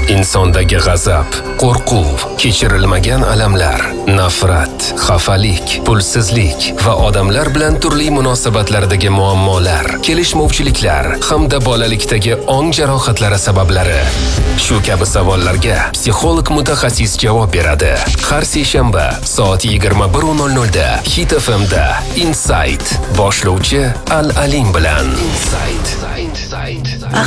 insondagi g'azab, qo'rquv, kechirilmagan alamlar, nafrat, xafalik, pulsizlik va odamlar bilan turli munosabatlardagi muammolar, kelishmovchiliklar hamda bolalikdagi ong jarohatlari sabablari. Shu kabi savollarga psixolog mutaxassis javob beradi. Har seshanba soat 21:00 da Hit FM'da Insight boshlovchi Al-Alim bilan.